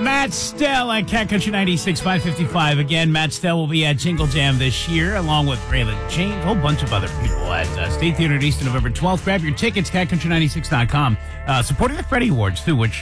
Matt Stell at Cat Country 96, 555. Again, Matt Stell will be at Jingle Jam this year, along with Raylan James, a whole bunch of other people at State Theater at Easton, November 12th. Grab your tickets, catcountry96.com. Supporting the Freddie Awards, too, which,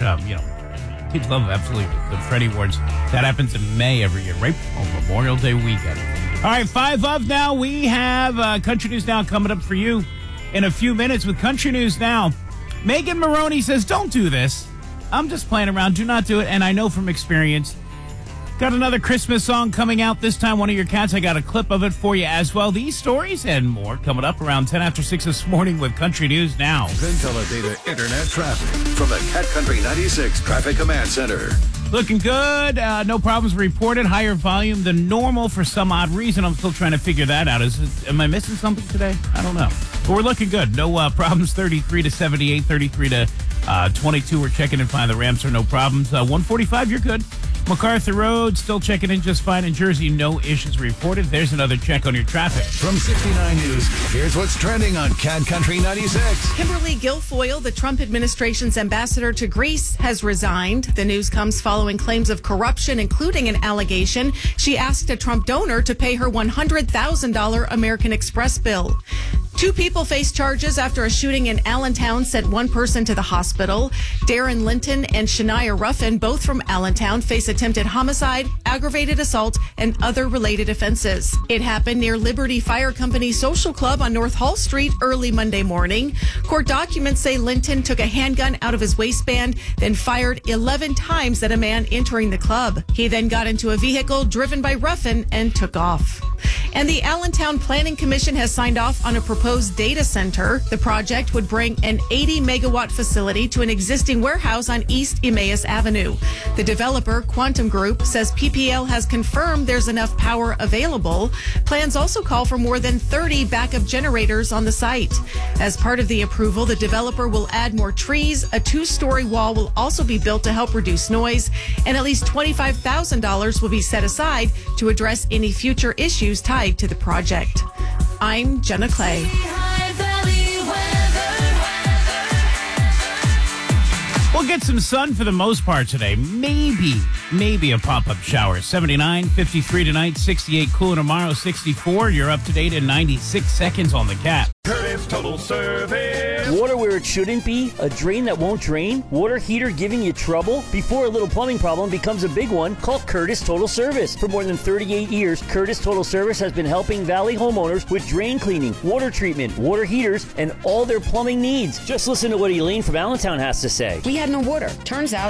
kids love absolutely the Freddie Awards. That happens in May every year, right on Memorial Day weekend. All right, 5 up now. We have Country News Now coming up for you in a few minutes with Country News Now. Megan Maroney says, don't do this. I'm just playing around. Do not do it. And I know from experience. Got another Christmas song coming out this time. One of your cats. I got a clip of it for you as well. These stories and more coming up around 10 after 6 this morning with Country News Now. Data Internet traffic from the Cat Country 96 Traffic Command Center. Looking good. No problems reported. Higher volume than normal for some odd reason. I'm still trying to figure that out. Am I missing something today? I don't know. But we're looking good. No problems. 33 to 78, 33 to 22. We're checking and find the ramps are no problems. 145, you're good. MacArthur Road, still checking in just fine. In Jersey, no issues reported. There's another check on your traffic. From 69 News, here's what's trending on Cat Country 96. Kimberly Guilfoyle, the Trump administration's ambassador to Greece, has resigned. The news comes following claims of corruption, including an allegation she asked a Trump donor to pay her $100,000 American Express bill. 2 people face charges after a shooting in Allentown sent one person to the hospital. Darren Linton and Shania Ruffin, both from Allentown, face attempted homicide, aggravated assault, and other related offenses. It happened near Liberty Fire Company Social Club on North Hall Street early Monday morning. Court documents say Linton took a handgun out of his waistband, then fired 11 times at a man entering the club. He then got into a vehicle driven by Ruffin and took off. And the Allentown Planning Commission has signed off on a proposed data center. The project would bring an 80-megawatt facility to an existing warehouse on East Emmaus Avenue. The developer, Quantum Group, says PPL has confirmed there's enough power available. Plans also call for more than 30 backup generators on the site. As part of the approval, the developer will add more trees. A 2-story wall will also be built to help reduce noise, and at least $25,000 will be set aside to address any future issues tied to the project. I'm Jenna Clay. We'll get some sun for the most part today. Maybe a pop-up shower. 79, 53 tonight, 68 cool tomorrow, 64. You're up to date in 96 seconds on the Cat. Curtis Total Service. Water where it shouldn't be? A drain that won't drain? Water heater giving you trouble? Before a little plumbing problem becomes a big one, call Curtis Total Service. For more than 38 years, Curtis Total Service has been helping Valley homeowners with drain cleaning, water treatment, water heaters, and all their plumbing needs. Just listen to what Elaine from Allentown has to say. We had no water. Turns out